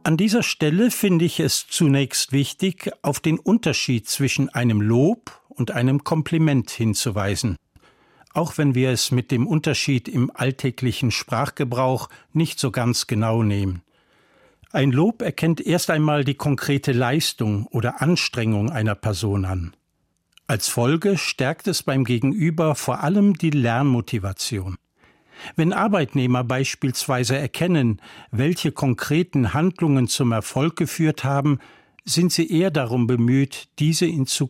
An dieser Stelle finde ich es zunächst wichtig, auf den Unterschied zwischen einem Lob und einem Kompliment hinzuweisen, auch wenn wir es mit dem Unterschied im alltäglichen Sprachgebrauch nicht so ganz genau nehmen. Ein Lob erkennt erst einmal die konkrete Leistung oder Anstrengung einer Person an. Als Folge stärkt es beim Gegenüber vor allem die Lernmotivation. Wenn Arbeitnehmer beispielsweise erkennen, welche konkreten Handlungen zum Erfolg geführt haben, sind sie eher darum bemüht, diese in Zukunft